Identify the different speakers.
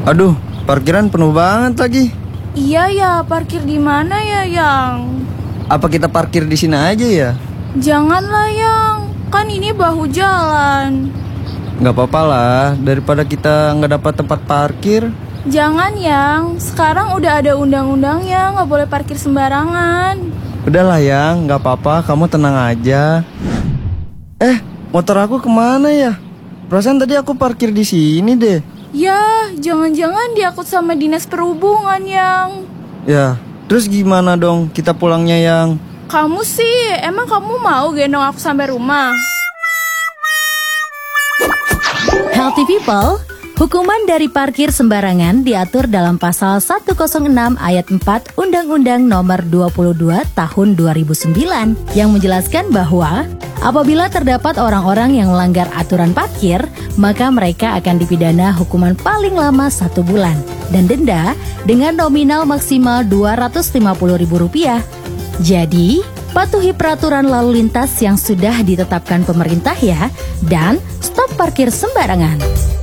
Speaker 1: Aduh, parkiran penuh banget lagi.
Speaker 2: Iya ya, parkir di mana ya, Yang?
Speaker 1: Apa kita parkir di sini aja ya?
Speaker 2: Janganlah, Yang. Kan ini bahu jalan.
Speaker 1: Gak apa-apa lah, daripada kita nggak dapat tempat parkir.
Speaker 2: Jangan, Yang. Sekarang udah ada undang-undangnya, nggak boleh parkir sembarangan.
Speaker 1: Udahlah Yang, nggak apa-apa, kamu tenang aja. Motor aku kemana ya? Perasaan tadi aku parkir di sini deh.
Speaker 2: Ya, jangan-jangan diangkut sama dinas perhubungan, Yang.
Speaker 1: Ya, terus gimana dong kita pulangnya Yang?
Speaker 2: Kamu sih, emang kamu mau gendong aku sampai rumah?
Speaker 3: Healthy people, hukuman dari parkir sembarangan diatur dalam pasal 106 ayat 4 Undang-Undang Nomor 22 Tahun 2009 yang menjelaskan bahwa apabila terdapat orang-orang yang melanggar aturan parkir, maka mereka akan dipidana hukuman paling lama 1 bulan dan denda dengan nominal maksimal Rp250.000. Jadi, patuhi peraturan lalu lintas yang sudah ditetapkan pemerintah ya, dan stop parkir sembarangan.